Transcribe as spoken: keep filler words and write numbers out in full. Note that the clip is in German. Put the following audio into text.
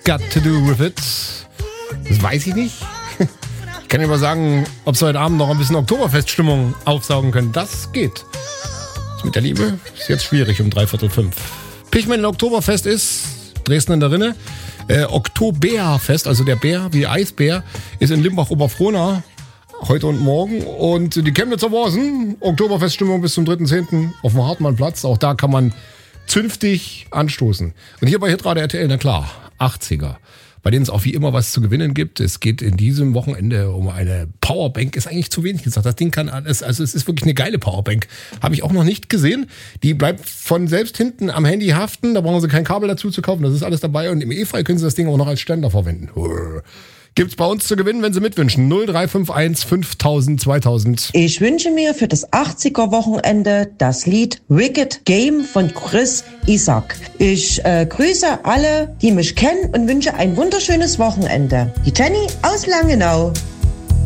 got to do with it? Das weiß ich nicht. Ich kann dir aber sagen, ob Sie heute Abend noch ein bisschen Oktoberfeststimmung aufsaugen können. Das geht. Das mit der Liebe ist jetzt schwierig um dreiviertel fünf. Pichmann Oktoberfest ist Dresden in der Rinne. Äh, Oktoberfest, also der Bär wie Eisbär, ist in Limbach-Oberfrohna heute und morgen. Und die Chemnitzer Borsen, Oktoberfeststimmung bis zum dritten zehnten auf dem Hartmannplatz. Auch da kann man zünftig anstoßen. Und hier bei Hitradio R T L, na klar, achtziger. Bei denen es auch wie immer was zu gewinnen gibt. Es geht in diesem Wochenende um eine Powerbank. Ist eigentlich zu wenig gesagt. Das Ding kann alles, also es ist wirklich eine geile Powerbank. Habe ich auch noch nicht gesehen. Die bleibt von selbst hinten am Handy haften. Da brauchen Sie kein Kabel dazu zu kaufen. Das ist alles dabei. Und im E-Fall können Sie das Ding auch noch als Ständer verwenden. Gibt's bei uns zu gewinnen, wenn Sie mitwünschen. null drei fünf eins fünftausend zweitausend. Ich wünsche mir für das achtziger-Wochenende das Lied Wicked Game von Chris Isaak. Ich äh, grüße alle, die mich kennen und wünsche ein wunderschönes Wochenende. Die Jenny aus Langenau.